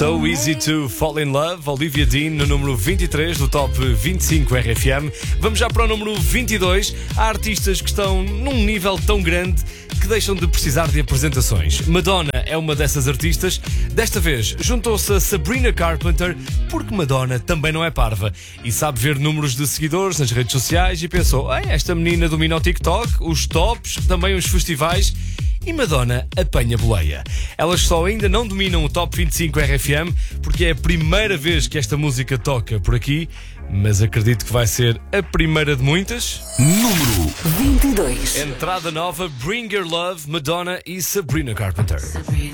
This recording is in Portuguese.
So Easy to Fall in Love, Olivia Dean no número 23 do Top 25 RFM. Vamos já para o número 22. Há artistas que estão num nível tão grande que deixam de precisar de apresentações. Madonna é uma dessas artistas. Desta vez juntou-se a Sabrina Carpenter, porque Madonna também não é parva e sabe ver números de seguidores nas redes sociais e pensou: esta menina domina o TikTok, os tops, também os festivais. E Madonna apanha boleia. Elas só ainda não dominam o Top 25 RFM porque é a primeira vez que esta música toca por aqui, mas acredito que vai ser a primeira de muitas. Número 22. Entrada nova, Bring Your Love, Madonna e Sabrina Carpenter.